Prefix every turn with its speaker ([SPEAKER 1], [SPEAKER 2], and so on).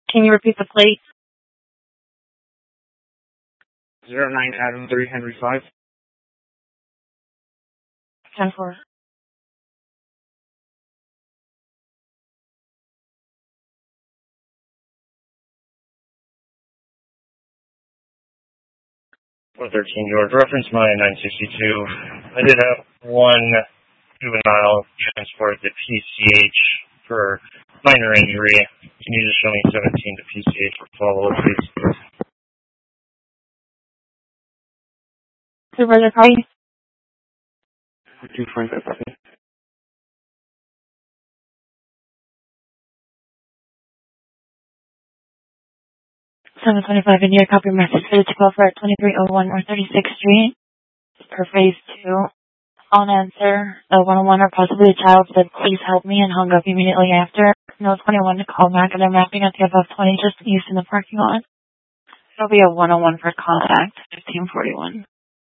[SPEAKER 1] Can you repeat the plate?
[SPEAKER 2] 09 Adam 3 Henry 5.
[SPEAKER 1] 10-4.
[SPEAKER 3] George, reference my 962. I did have one juvenile transport to PCH for minor injury. Can you just show me 17 to PCH for follow-up, please?
[SPEAKER 1] Supervisor Cody?
[SPEAKER 2] 245, copy.
[SPEAKER 1] 725 India, copy message for the 212 at 2301 or 36th Street for phase 2. On answer, the 101 or possibly a child said, please help me, and hung up immediately after. No 21 to call back, and I'm mapping at the above 20 just used in the parking lot. It'll be a 101 for contact, 1541.